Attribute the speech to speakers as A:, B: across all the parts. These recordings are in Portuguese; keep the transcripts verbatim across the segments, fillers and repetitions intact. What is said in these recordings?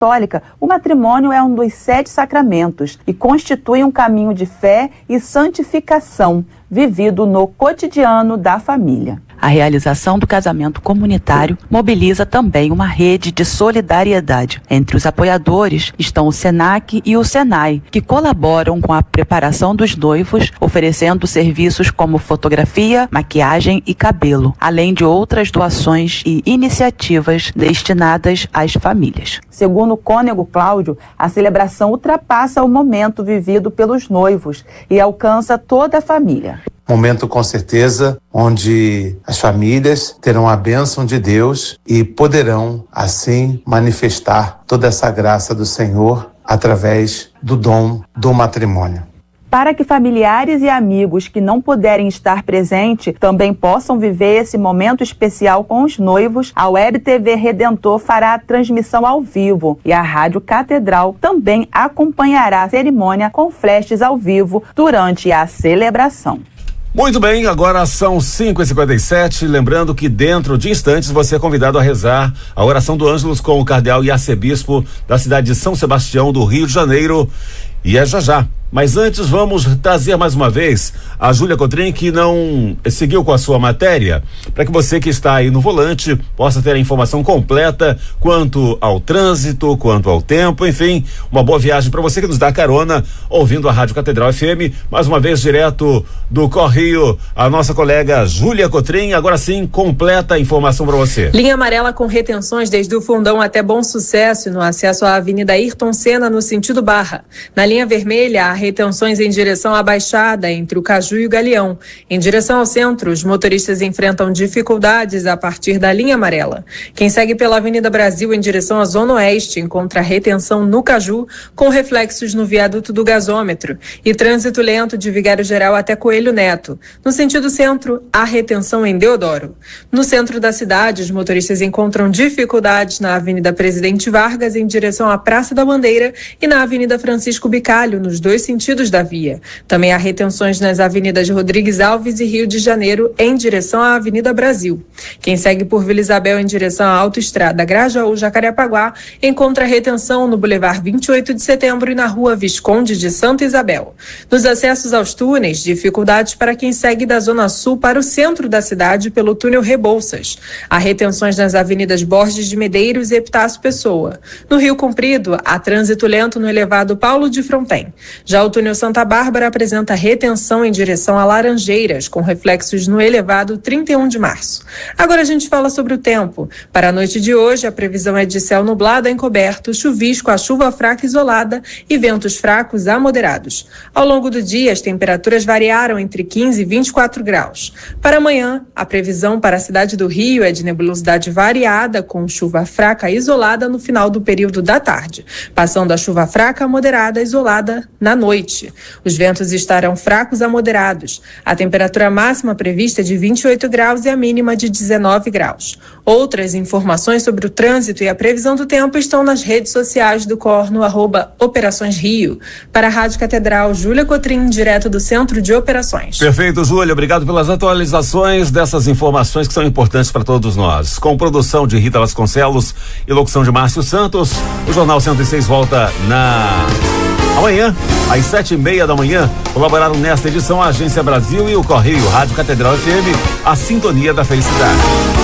A: católica, o matrimônio é um dos sete sacramentos e constitui um caminho de fé e santificação vivido no cotidiano da família. A realização do casamento comunitário mobiliza também uma rede de solidariedade. Entre os apoiadores estão o SENAC e o SENAI, que colaboram com a preparação dos noivos, oferecendo serviços como fotografia, maquiagem e cabelo, além de outras doações e iniciativas destinadas às famílias. Segundo o cônego Cláudio, a celebração ultrapassa o momento vivido pelos noivos e alcança toda a família.
B: Momento, com certeza, onde as famílias terão a bênção de Deus e poderão, assim, manifestar toda essa graça do Senhor através do dom do matrimônio.
A: Para que familiares e amigos que não puderem estar presentes também possam viver esse momento especial com os noivos, a Web T V Redentor fará a transmissão ao vivo e a Rádio Catedral também acompanhará a cerimônia com flashes ao vivo durante a celebração.
C: Muito bem, agora são cinco e cinquenta e sete, lembrando que dentro de instantes você é convidado a rezar a oração do Ângelus com o cardeal e arcebispo da cidade de São Sebastião do Rio de Janeiro, e é já já. Mas antes vamos trazer mais uma vez a Júlia Cotrim, que não seguiu com a sua matéria, para que você que está aí no volante possa ter a informação completa quanto ao trânsito, quanto ao tempo, enfim, uma boa viagem para você que nos dá carona ouvindo a Rádio Catedral F M, mais uma vez direto do Correio, a nossa colega Júlia Cotrim. Agora sim, completa a informação para você.
D: Linha amarela com retenções desde o Fundão até Bom Sucesso no acesso à Avenida Ayrton Senna no sentido Barra. Na linha vermelha, a retenções em direção à Baixada, entre o Caju e o Galeão. Em direção ao centro, os motoristas enfrentam dificuldades a partir da linha amarela. Quem segue pela Avenida Brasil em direção à Zona Oeste encontra retenção no Caju, com reflexos no viaduto do gasômetro, e trânsito lento de Vigário Geral até Coelho Neto. No sentido centro, há retenção em Deodoro. No centro da cidade, os motoristas encontram dificuldades na Avenida Presidente Vargas em direção à Praça da Bandeira e na Avenida Francisco Bicalho, nos dois sentidos da via. Também há retenções nas avenidas Rodrigues Alves e Rio de Janeiro em direção à Avenida Brasil. Quem segue por Vila Isabel em direção à autoestrada Grajaú Jacarepaguá encontra retenção no Boulevard vinte e oito de setembro e na Rua Visconde de Santa Isabel. Nos acessos aos túneis, dificuldades para quem segue da Zona Sul para o centro da cidade pelo túnel Rebouças. Há retenções nas avenidas Borges de Medeiros e Epitácio Pessoa. No Rio Comprido, há trânsito lento no elevado Paulo de Fronten. Já o túnel Santa Bárbara apresenta retenção em direção a Laranjeiras, com reflexos no elevado trinta e um de março. Agora a gente fala sobre o tempo. Para a noite de hoje, a previsão é de céu nublado a encoberto, chuvisco a chuva fraca isolada e ventos fracos a moderados. Ao longo do dia, as temperaturas variaram entre quinze e vinte e quatro graus. Para amanhã, a previsão para a cidade do Rio é de nebulosidade variada, com chuva fraca isolada no final do período da tarde, passando a chuva fraca a moderada isolada na noite. Os ventos estarão fracos a moderados. A temperatura máxima prevista é de vinte e oito graus e a mínima de dezenove graus. Outras informações sobre o trânsito e a previsão do tempo estão nas redes sociais do C O R no arroba Operações Rio. Para a Rádio Catedral, Júlia Cotrim, direto do Centro de Operações.
C: Perfeito, Júlia. Obrigado pelas atualizações dessas informações que são importantes para todos nós. Com produção de Rita Vasconcelos e locução de Márcio Santos, o Jornal cento e seis volta na... amanhã, às sete e meia da manhã. Colaboraram nesta edição a Agência Brasil e o Correio, Rádio Catedral F M, a sintonia da felicidade.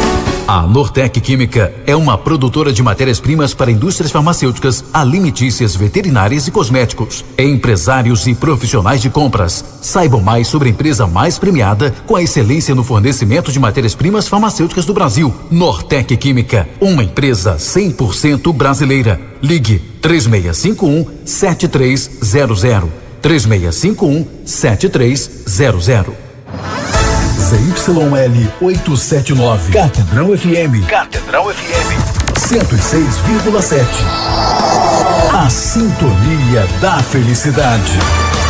E: A Nortec Química é uma produtora de matérias-primas para indústrias farmacêuticas, alimentícias, veterinárias e cosméticos. Empresários e profissionais de compras. Saibam mais sobre a empresa mais premiada com a excelência no fornecimento de matérias-primas farmacêuticas do Brasil. Nortec Química, uma empresa cem por cento brasileira. Ligue três seis cinco um, sete três zero zero. três seis cinco um, sete três zero zero.
F: Z Y L oitocentos e setenta e nove. Catedral F M.
E: Catedral F M.
F: cento e seis vírgula sete. A sintonia da felicidade.